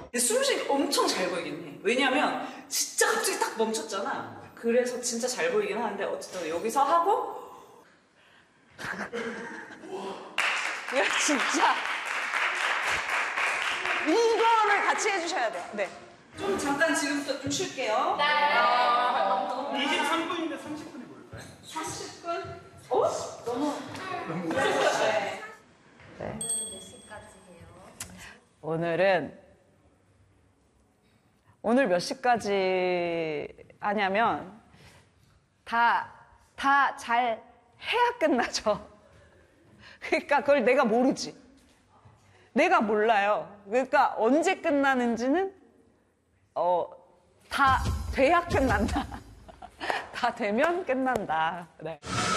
근데 숨쉬기 엄청 잘 보이긴 해. 왜냐면 진짜 갑자기 딱 멈췄잖아. 그래서 진짜 잘 보이긴 하는데 어쨌든 여기서 하고 이거 진짜 이거를 같이 해주셔야 돼요. 네. 좀 잠깐 지금부터 좀 쉴게요. 23분인데 30분이 뭘까요? 30분? 너무 네. 네. 몇 시까지 해요? 오늘 몇 시까지 하냐면 다 잘 해야 끝나죠. 그러니까 그걸 내가 모르지. 내가 몰라요. 그러니까 언제 끝나는지는 다 돼야 끝난다. 다 되면 끝난다. 네.